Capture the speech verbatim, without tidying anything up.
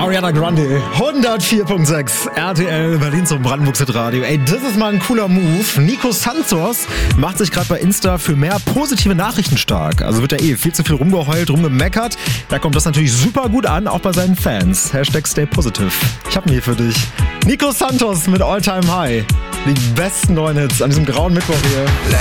Ariana Grande, hundertvier Komma sechs, R T L, Berlin zum Brandenburg-Radio. Ey, das ist mal ein cooler Move. Nico Santos macht sich gerade bei Insta für mehr positive Nachrichten stark. Also wird ja eh viel zu viel rumgeheult, rumgemeckert. Da kommt das natürlich super gut an, auch bei seinen Fans. Hashtag Stay Positive. Ich hab ihn hier für dich. Nico Santos mit All Time High. Die besten neuen Hits an diesem grauen Mittwoch hier.